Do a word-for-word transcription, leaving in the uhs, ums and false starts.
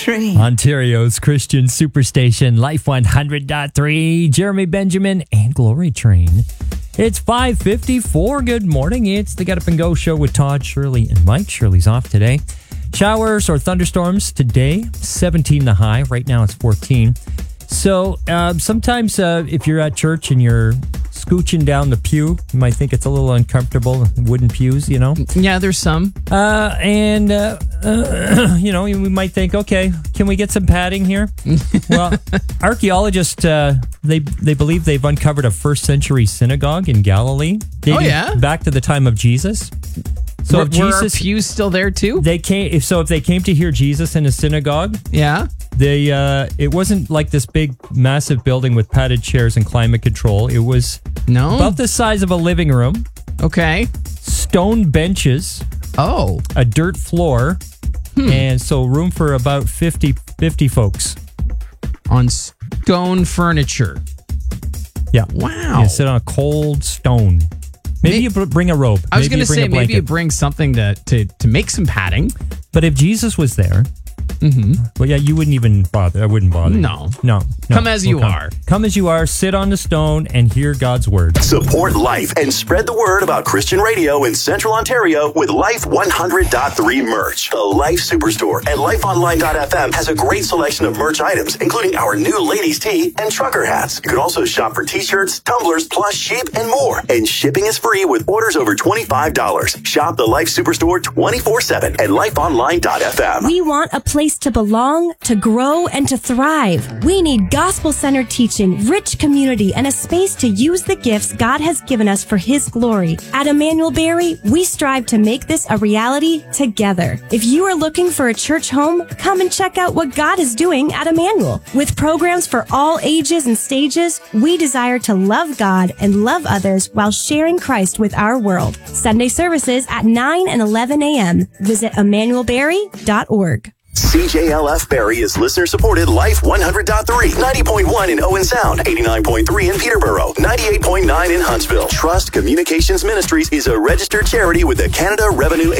Train. Ontario's Christian Superstation, Life one hundred point three, Jeremy Benjamin and Glory Train. It's five fifty-four. Good morning. It's the Get Up and Go show with Todd, Shirley, and Mike. Shirley's off today. Showers or thunderstorms today, seventeen the high. Right now it's fourteen. So uh, sometimes uh, if you're at church and you're scooching down the pew, you might think it's a little uncomfortable, wooden pews, you know? Yeah, there's some. Uh, and, uh, uh, you know, we might think, okay, can we get some padding here? Well, archaeologists, uh, they they believe they've uncovered a first century synagogue in Galilee. Dating Oh, yeah? back to the time of Jesus. So were, if were our Jesus, pews still there too? they came. If so, if they came to hear Jesus in a synagogue, Yeah. they uh, it wasn't like this big, massive building with padded chairs and climate control. It was No. about the size of a living room, Okay. stone benches, Oh. a dirt floor, and so room for about fifty, fifty folks. On stone furniture. Yeah. Wow. You sit on a cold stone. Maybe May- you br- bring a robe. I was Maybe going you to bring say a maybe you blanket. bring something to, to, to make some padding. But if Jesus was there, Mm-hmm. well, yeah, you wouldn't even bother. I wouldn't bother. No. No. no. Come as you come. are. Come as you are. Sit on the stone and hear God's word. Support Life and spread the word about Christian radio in Central Ontario with Life one hundred point three merch. The Life Superstore at life online dot f m has a great selection of merch items, including our new ladies' tee and trucker hats. You can also shop for t-shirts, tumblers, plush, sheep, and more. And shipping is free with orders over twenty-five dollars. Shop the Life Superstore twenty-four seven at life online dot f m. We want a place to belong, to grow, and to thrive. We need gospel-centered teaching, rich community, and a space to use the gifts God has given us for His glory. At Emmanuel Berry, we strive to make this a reality together. If you are looking for a church home, come and check out what God is doing at Emmanuel. With programs for all ages and stages, we desire to love God and love others while sharing Christ with our world. Sunday services at nine and eleven a.m. Visit emmanuel berry dot org. C J L F Barrie is listener-supported Life one hundred point three, ninety point one in Owen Sound, eighty-nine point three in Peterborough, ninety-eight point nine in Huntsville. Trust Communications Ministries is a registered charity with the Canada Revenue